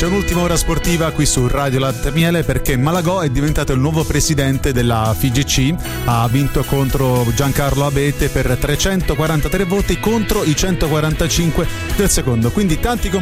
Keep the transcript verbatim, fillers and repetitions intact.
C'è un'ultima ora sportiva qui su Radio Latte Miele, perché Malagò è diventato il nuovo presidente della F I G C, ha vinto contro Giancarlo Abete per trecentoquarantatré voti contro i centoquarantacinque del secondo, quindi tanti complimenti